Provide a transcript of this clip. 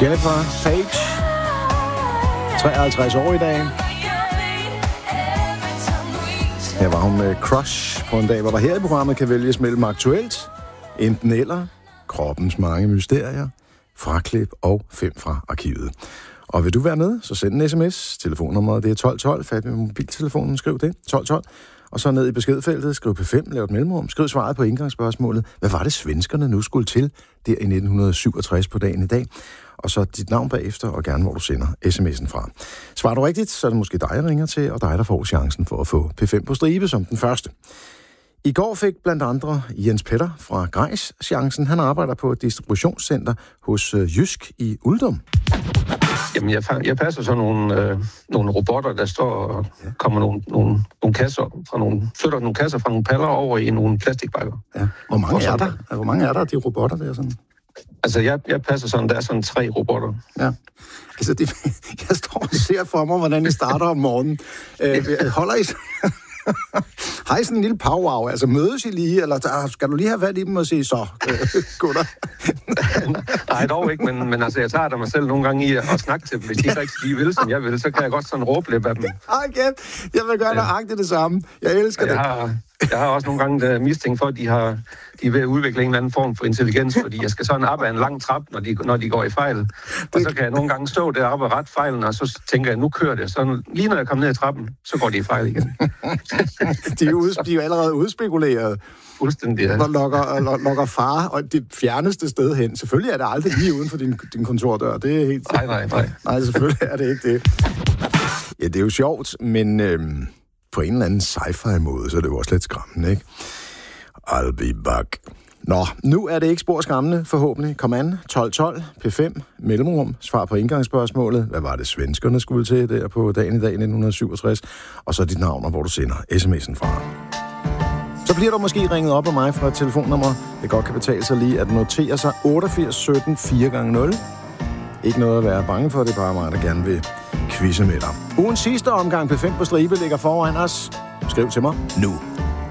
Jennifer Page, 53 år i dag. Her var hun med Crush på en dag, hvor der her i programmet kan vælges mellem aktuelt, enten eller, kroppens mange mysterier, fraklip og 5 fra arkivet. Og vil du være med, så send en sms. Telefonnummeret det er 1212. Fat med mobiltelefonen, skriv det. 1212. Og så ned i beskedfeltet, skriv P5, lav et mellemrum. Skriv svaret på indgangsspørgsmålet. Hvad var det, svenskerne nu skulle til der i 1967 på dagen i dag? Og så dit navn bagefter, og gerne hvor du sender sms'en fra. Svarer du rigtigt, så er det måske dig, jeg ringer til, og dig, der får chancen for at få P5 på stribe som den første. I går fik blandt andre Jens Petter fra Grejs chancen. Han arbejder på et distributionscenter hos Jysk i Uldum. Jamen, jeg passer så nogle robotter, der står og kommer nogle kasser fra flytter nogle kasser fra nogle paller over i nogle plastikbakker. Ja. Hvor mange er der, de robotter der sådan? Altså, jeg passer sådan, der er sådan 3 robotter. Ja. Altså, jeg står og ser for mig, hvordan I starter om morgenen. Holder I har I sådan en lille powwow? Altså, mødes I lige, eller skal du lige have fat i dem og sige så, gutter? Nej, dog ikke, men altså, jeg tager da mig selv nogle gange i at snakke til dem. Hvis de ikke rigtig lige vil, som jeg vil, så kan jeg godt sådan råbe lidt af dem. Okay, jeg vil gøre nøjagtigt det samme. Jeg elsker det. Jeg har også nogle gange mistænkt for, at de er ved at udvikle en eller anden form for intelligens, fordi jeg skal sådan op ad en lang trap, når de går i fejl. Og så kan jeg nogle gange stå deroppe og rette fejlen, og så tænker jeg, nu kører det. Så lige når jeg kommer ned i trappen, så går de i fejl igen. de er jo allerede udspekuleret. Fuldstændig, ja. Lokker far og det fjerneste sted hen. Selvfølgelig er det aldrig lige uden for din kontordør. Det er helt... Nej. Nej, selvfølgelig er det ikke det. Ja, det er jo sjovt, men på en eller anden sci-fi måde, så er det jo også lidt skræmmende, ikke? I'll be back. Nå, nu er det ikke spor skræmmende, forhåbentlig. Kom an, 1212, P5, mellemrum, svar på indgangsspørgsmålet. Hvad var det, svenskerne skulle til der på dagen i dag 1967? Og så dit navn, hvor du sender sms'en fra. Så bliver du måske ringet op af mig fra et telefonnummer. Det godt kan betale sig lige at notere sig 88 17 4x0. Ikke noget at være bange for, det er bare mig, der gerne vil quizze med dig. Ugens sidste omgang P5 på stribe ligger foran os. Skriv til mig nu.